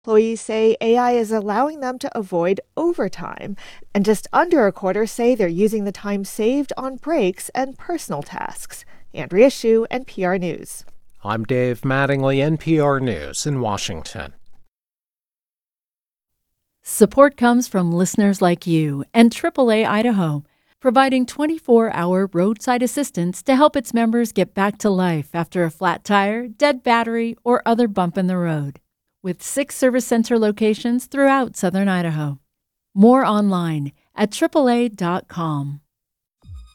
Employees say AI is allowing them to avoid overtime, and just under a quarter say they're using the time saved on breaks and personal tasks. Andrea Hsu, NPR News. I'm Dave Mattingly, NPR News in Washington. Support comes from listeners like you and AAA Idaho, providing 24-hour roadside assistance to help its members get back to life after a flat tire, dead battery, or other bump in the road. With 6 service center locations throughout southern Idaho. More online at AAA.com.